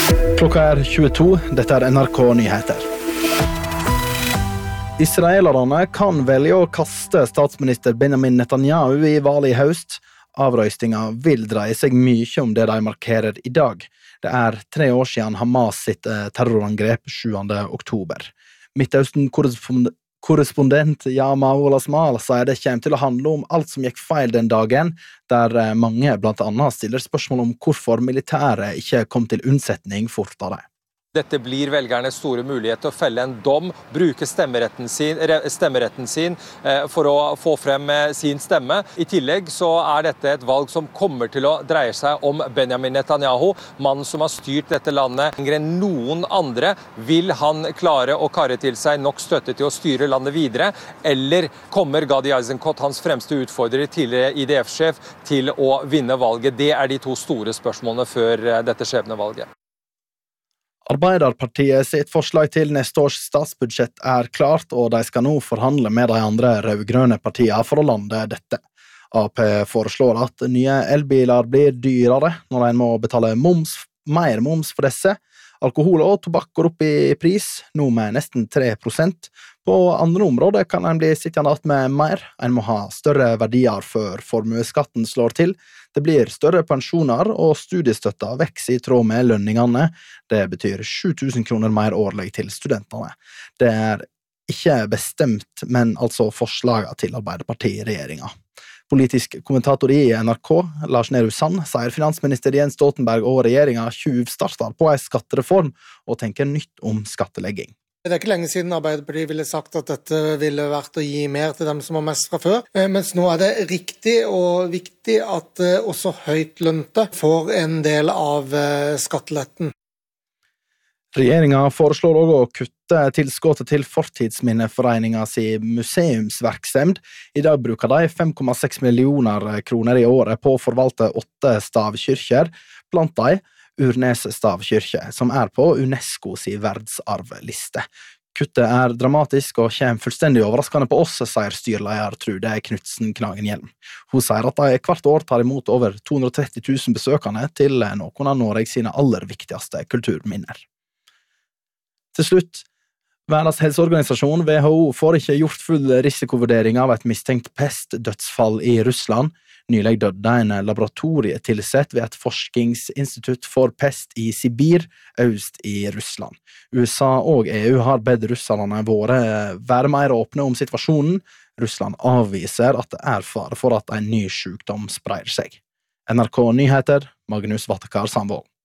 Klokka 22, dette NRK Nyheter. Israelerne kan velge å kaste statsminister Benjamin Netanyahu i valget i høst. Avrøystinga vil dreie seg mye om det de markerer i dag. Det 3 år siden Hamas sitt terrorangrep 7. oktober. Midtøsten-korrespondent Yama Olasmal sier det kommer til å handle om alt som gikk feil den dagen, der mange blant annet stiller spørsmål om hvorfor militæret ikke kom til unnsetning fortere. Dette blir velgernes store mulighet til å felle en dom, bruke stemmeretten sin for å få frem sin stemme. I tillegg så dette et valg som kommer til å dreie seg om Benjamin Netanyahu, mannen som har styrt dette landet lenger enn noen andre. Vil han klare å karre til seg nok støtte til å styre landet videre, eller kommer Gadi Eisenkot, hans fremste utfordrer, tidligere IDF-sjef, til å vinne valget? Det de 2 store spørsmålene før dette skjebnevalget. Arbeiderpartiet sitt forslag til neste års statsbudsjett klart, og de skal nå forhandle med de andre rødgrønne partiene for å lande dette. AP foreslår at nye elbiler blir dyrere når en må betale mer moms for disse. Alkohol og tobakk går opp i pris, nå med nesten 3%. På andre områder kan en bli sittende att med mer. En må ha større verdier før formueskatten slår til. Det blir større pensjoner, og studiestøtta vekser i tråd med lønningene. Det betyr 7 000 kroner mer årlig til studentene. Det ikke bestemt, men altså forslagene til Arbeiderparti-regjeringa. Politisk kommentator i NRK, Lars Nehru Sand, sier finansminister Jens Stoltenberg og regjeringa tjuvstarter på en skattereform og tenker nytt om skattelegging. Det ikke lenge siden Arbeiderpartiet ville sagt at dette ville vært å gi mer til dem som har mest fra før, mens nå det riktig og viktig at også høytlønte får en del av skatteletten. Regjeringa foreslår også å kutte tilskottet til Fortidsminneforeninga si museumsverksemd. I dag bruker de 5,6 millioner kroner i året på å forvalte 8 stavkirker, blant de Urnes stavkirke, som på UNESCO si verdsarvliste. Kuttet dramatisk og kommer fullstendig overraskende på oss, sier styreleder Trude Knutsen Knagenhjelm. Hun sier at de hvert år tar imot over 230 000 besøkende til noen av Norge sine aller viktigste kulturminner. Til slutt, Verdens helseorganisasjon WHO får ikke gjort full risikovurdering av et mistenkt pestdødsfall i Russland. Nylig døde en laboratorietilsett ved et forskningsinstitutt for pest i Sibir, øst i Russland. USA og EU har bedt russerne være mer åpne om situasjonen. Russland avviser at det fare for at en ny sykdom sprer seg. NRK Nyheter, Magnus Vattekar Sandvold.